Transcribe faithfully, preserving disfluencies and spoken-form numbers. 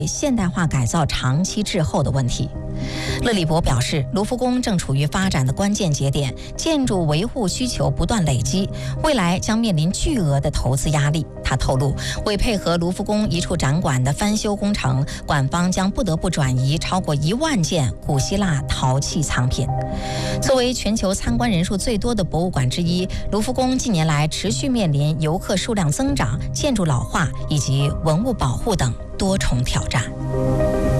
现代化改造长期滞后的问题。勒里博表示，卢浮宫正处于发展的关键节点，建筑维护需求不断累积，未来将面临巨额的投资压力。他透露，为配合卢浮宫一处展馆的翻修工程，馆方将不得不转移超过一万件古希腊陶器藏品。作为全球参观人数最多的博物馆之一，卢浮宫近年来持续面临游客数量增长、建筑老化以及文物保护等多重挑战。